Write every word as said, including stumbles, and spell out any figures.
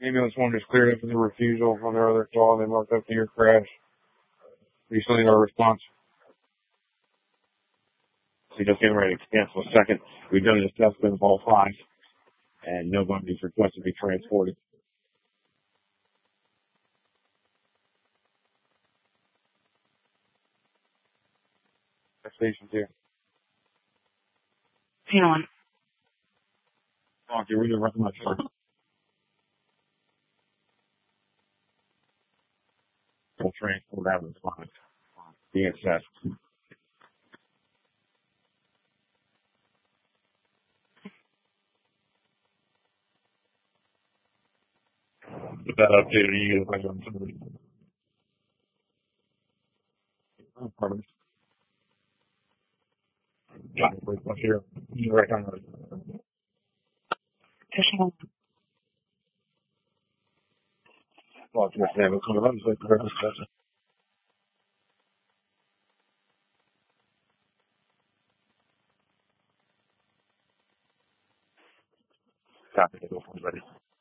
Ambulance one just cleared up as a refusal on their other call. They marked up to your crash. Recently, our response. So just getting ready to cancel a second. We've done an assessment of all five, and nobody's requested to be transported. Station two. Hang on. Oh, you're really running my short. We'll transport out of the spot. The excess. Get that updated, you get it on somebody. Oh, pardon. Got it, right here. You're right on it. Additional. Well, it's just having some of them, like the rest of the Copy, go for it, ready.